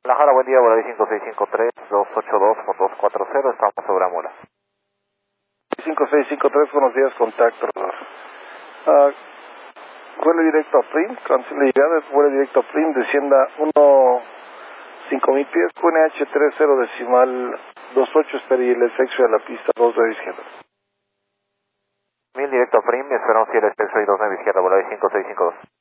Guadalajara, buen día, Volaris 5653-282 por 240, estamos sobre Amula. 5653, buenos días, contacto. Vuelo directo a Prim, cancela llegada, vuelo directo a Prim, descienda 5000 pies, QNH 30 decimal 28, espere el sexo de la pista 29 izquierda. 1000 directo a Prim, esperamos si el sexo y 29 izquierda, Volaris 5652.